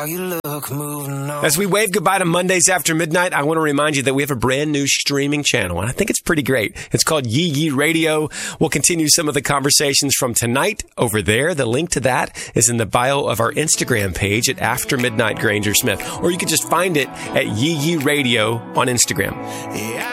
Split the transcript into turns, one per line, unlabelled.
how you look moving on.
As we wave goodbye to Mondays After Midnight, I want to remind you that we have a brand new streaming channel, and I think it's pretty great. It's called Yee Yee Radio. We'll continue some of the conversations from tonight over there. The link to that is in the bio of our Instagram page at After Midnight Granger Smith, or you can just find it at Yee Yee Radio on Instagram.
Yeah.